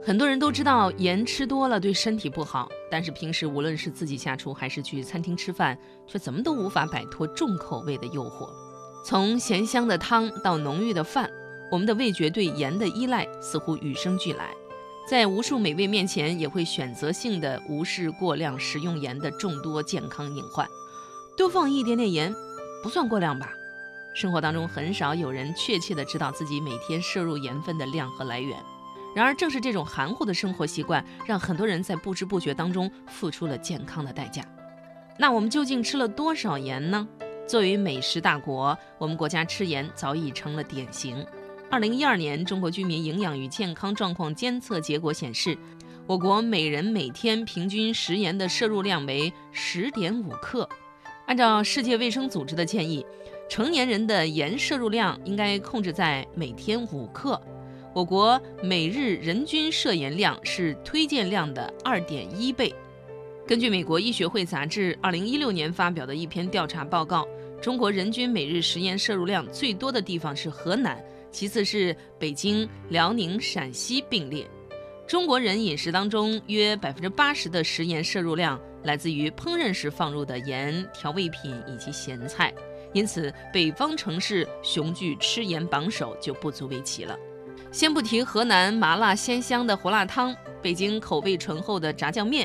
很多人都知道盐吃多了对身体不好，但是平时无论是自己下厨还是去餐厅吃饭，却怎么都无法摆脱重口味的诱惑。从咸香的汤到浓郁的饭，我们的味觉对盐的依赖似乎与生俱来，在无数美味面前也会选择性的无视过量食用盐的众多健康隐患。多放一点点盐不算过量吧？生活当中很少有人确切的知道自己每天摄入盐分的量和来源。然而正是这种含糊的生活习惯，让很多人在不知不觉当中付出了健康的代价。那我们究竟吃了多少盐呢？作为美食大国，我们国家吃盐早已成了典型。2012年中国居民营养与健康状况监测结果显示，我国每人每天平均食盐的摄入量为 10.5 克。按照世界卫生组织的建议，成年人的盐摄入量应该控制在每天5克。我国每日人均摄盐量是推荐量的 2.1 倍。根据美国医学会杂志2016年发表的一篇调查报告，中国人均每日食盐摄入量最多的地方是河南，其次是北京、辽宁、陕西并列。中国人饮食当中约 80% 的食盐摄入量来自于烹饪时放入的盐、调味品以及咸菜，因此北方城市雄踞吃盐榜首就不足为奇了。先不提河南麻辣鲜香的胡辣汤，北京口味醇厚的炸酱面，